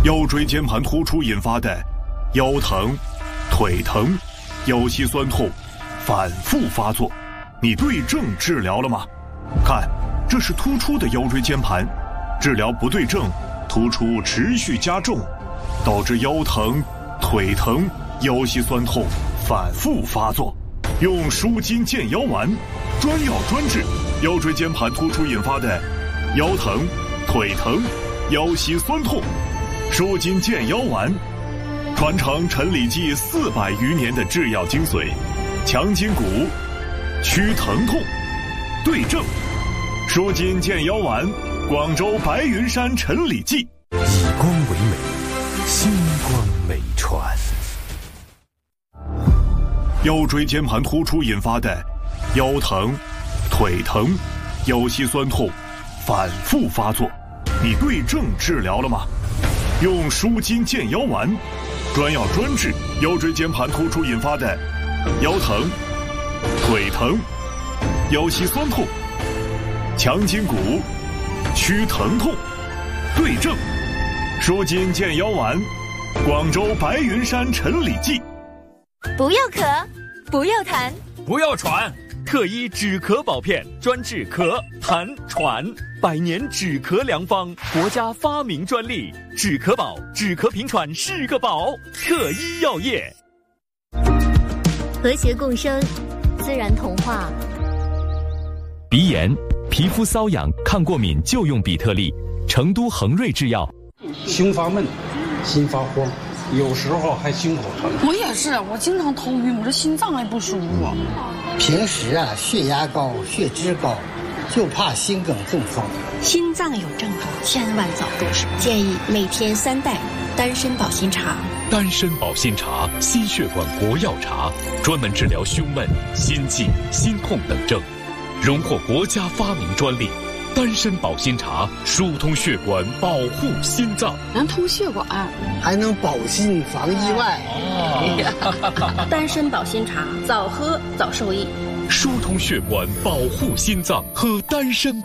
腰椎间盘突出引发的腰疼、腿疼、腰膝酸痛反复发作，你对症治疗了吗？看，这是突出的腰椎间盘，治疗不对症，突出持续加重，导致腰疼、腿疼、腰膝酸痛反复发作。用舒筋健腰丸，专药专治腰椎间盘突出引发的腰疼、腿疼、腰膝酸痛。舒筋健腰丸，传承陈李济400余年的制药精髓，强筋骨，祛疼痛，对症。舒筋健腰丸，广州白云山陈李济。 以光为美，星光美传。 腰椎间盘突出引发的腰疼、腿疼、腰膝酸痛反复发作，你对症治疗了吗？用舒筋健腰丸，专药专治腰椎间盘突出引发的腰疼、腿疼、腰膝酸痛，强筋骨，祛疼痛，对症。舒筋健腰丸，广州白云山陈李济。 不要咳，不要痰， 不要喘，特医止咳保片，专治咳、痰、喘，100年止咳良方，国家发明专利，止咳宝，止咳平喘是个宝，特医药业。 和谐共生，自然童话。 鼻炎、皮肤瘙痒、抗过敏就用比特利，成都恒瑞制药。 胸发闷，心发慌，有时候还胸口疼。 我也是，我经常头晕，我这心脏还不舒服。 平时血压高、血脂高，就怕心梗中风。 心脏有症状，千万早动手。建议每天3袋丹参保心茶。 丹参保心茶，心血管国药茶，专门治疗胸闷、心悸、心痛等症，荣获国家发明专利。丹参保心茶疏通血管，保护心脏， 能通血管， 还能保心防意外。 丹参保心茶，早喝早受益。 疏通血管，保护心脏，喝丹参